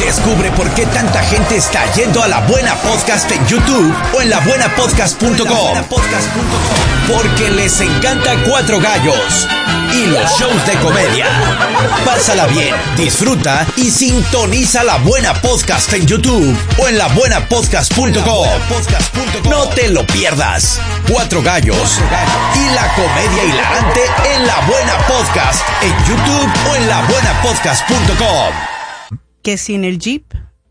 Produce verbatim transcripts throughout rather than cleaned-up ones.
Descubre por qué tanta gente está yendo a La Buena Podcast en YouTube o en la buena podcast punto com. Porque les encanta Cuatro Gallos y los shows de comedia. Pásala bien, disfruta y sintoniza La Buena Podcast en YouTube o en la buena podcast punto com. No te lo pierdas. Cuatro Gallos y la comedia hilarante en La Buena Podcast en YouTube o en la buena podcast punto com. Que sin el Jeep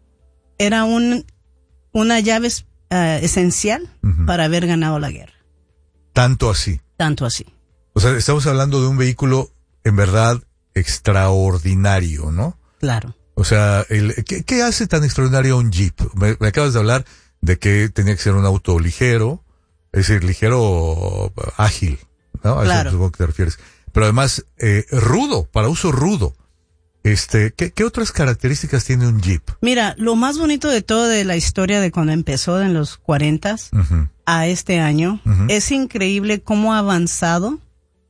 era un una llave uh, esencial uh-huh. para haber ganado la guerra. Tanto así. Tanto así. O sea, estamos hablando de un vehículo en verdad extraordinario, ¿no? Claro. O sea, el, ¿qué, qué hace tan extraordinario un Jeep? Me, me acabas de hablar de que tenía que ser un auto ligero, es decir, ligero, ágil, ¿no? A claro. eso supongo que te refieres. Pero además, eh, rudo, para uso rudo. Este, ¿qué, ¿qué otras características tiene un Jeep? Mira, lo más bonito de todo de la historia de cuando empezó en los cuarentas uh-huh. a este año, uh-huh. es increíble cómo ha avanzado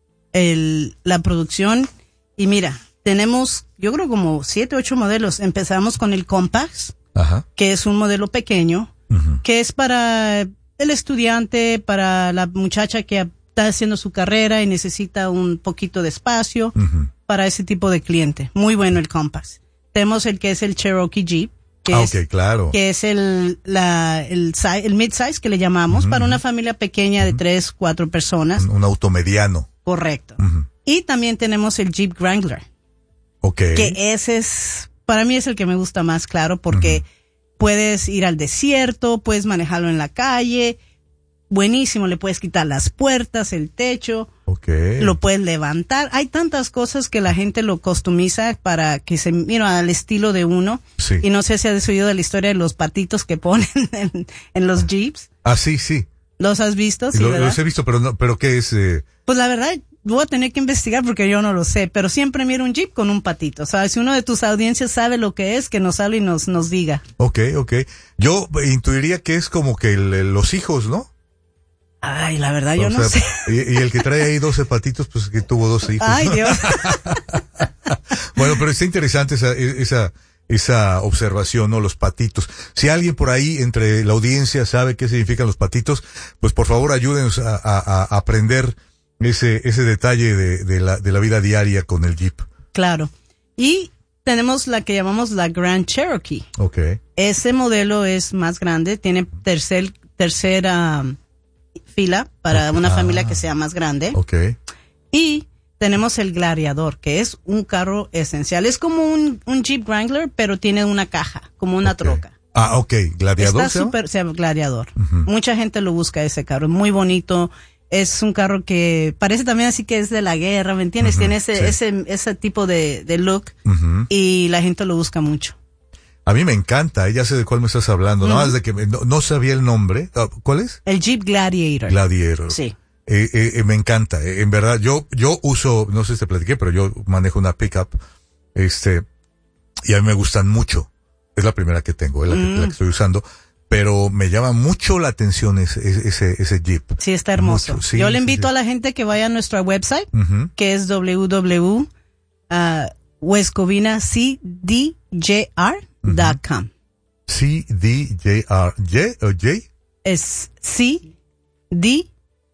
el, la producción. Y mira, tenemos, yo creo como siete, ocho modelos. Empezamos con el Compass, uh-huh. que es un modelo pequeño, uh-huh. que es para el estudiante, para la muchacha que está haciendo su carrera y necesita un poquito de espacio. Uh-huh. Para ese tipo de cliente. Muy bueno el Compass. Tenemos el que es el Cherokee Jeep, que ah, es, okay, claro. que es el, la, el, el mid-size que le llamamos, uh-huh. para una familia pequeña de uh-huh. tres, cuatro personas. Un, un auto mediano. Correcto. Uh-huh. Y también tenemos el Jeep Wrangler. Okay. Que ese es, para mí es el que me gusta más, claro, porque uh-huh. puedes ir al desierto, puedes manejarlo en la calle. Buenísimo, le puedes quitar las puertas, el techo, okay. lo puedes levantar. Hay tantas cosas que la gente lo customiza para que se mira al estilo de uno. Sí. Y no sé si has oído de la historia de los patitos que ponen en, en los Jeeps. Ah, sí, sí. ¿Los has visto? Sí, lo, ¿verdad? Los he visto, pero no, pero ¿qué es? Eh... Pues la verdad, voy a tener que investigar porque yo no lo sé, pero siempre miro un Jeep con un patito. O sea, si uno de tus audiencias sabe lo que es, que nos hable y nos, nos diga. Ok, ok. Yo intuiría que es como que el, los hijos, ¿no? Ay, la verdad, o yo sea, no sé. Y, y el que trae ahí doce patitos, pues que tuvo doce hijos. Ay, Dios. Bueno, pero está interesante esa, esa, esa observación, ¿no? Los patitos. Si alguien por ahí entre la audiencia sabe qué significan los patitos, pues por favor ayúdenos a, a, a aprender ese, ese detalle de, de la, de la vida diaria con el Jeep. Claro. Y tenemos la que llamamos la Grand Cherokee. Okay. Ese modelo es más grande, tiene tercer, tercera fila para una ah, familia que sea más grande. Okay. Y tenemos el Gladiador, que es un carro esencial. Es como un, un Jeep Wrangler, pero tiene una caja, como una okay. troca. Ah, ok. Gladiador. Está súper, se llama Gladiador. Uh-huh. Mucha gente lo busca ese carro, muy bonito. Es un carro que parece también así que es de la guerra, ¿me entiendes? Uh-huh, tiene ese, sí. ese, ese tipo de, de look uh-huh. y la gente lo busca mucho. A mí me encanta, ya sé de cuál me estás hablando, uh-huh. ¿no? Desde que me, no, no sabía el nombre. ¿Cuál es? El Jeep Gladiator. Gladiator. Sí. Eh, eh, me encanta, eh, en verdad, yo, yo uso, no sé si te platiqué, pero yo manejo una pickup, este, y a mí me gustan mucho. Es la primera que tengo, es la, mm. que, la que estoy usando. Pero me llama mucho la atención ese, ese, ese Jeep. Sí, está hermoso. Mucho, sí, Yo le sí, invito sí. a la gente que vaya a nuestra website, uh-huh. que es doble u doble u doble u punto west covina c d j r punto com. C D J R, ¿J o J? Es C D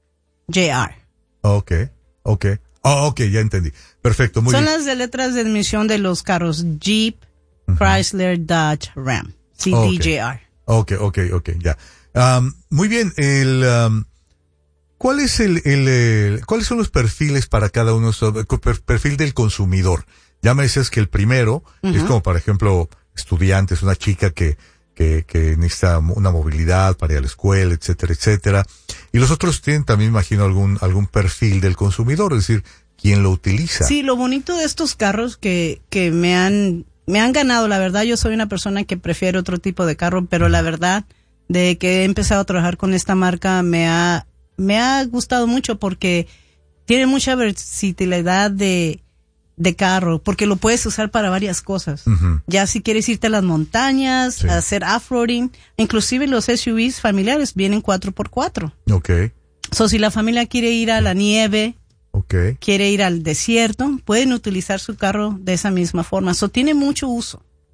J R. Okay, okay. Oh, okay, ya entendí. Perfecto, muy Son bien. las de letras de admisión de los carros Jeep, uh-huh. Chrysler, Dodge, Ram. C D J R. Okay, okay, okay, ya. Um, muy bien, el, um, ¿cuál es el, el, el, cuáles son los perfiles para cada uno? El perfil del consumidor. Ya me decías que el primero uh-huh. es como, por ejemplo, estudiantes, una chica que, que, que necesita una movilidad para ir a la escuela, etcétera, etcétera. Y los otros tienen también, imagino, algún, algún perfil del consumidor, es decir, quién lo utiliza. Sí, lo bonito de estos carros que, que me han, me han ganado, la verdad, yo soy una persona que prefiere otro tipo de carro, pero la verdad, de que he empezado a trabajar con esta marca, me ha, me ha gustado mucho porque tiene mucha versatilidad de, de carro, porque lo puedes usar para varias cosas. Uh-huh. Ya si quieres irte a las montañas, sí. a hacer off-roading, inclusive los S U Vs familiares vienen cuatro por cuatro. Okay. So, si la familia quiere ir a la nieve, okay. quiere ir al desierto, pueden utilizar su carro de esa misma forma. So, tiene mucho uso.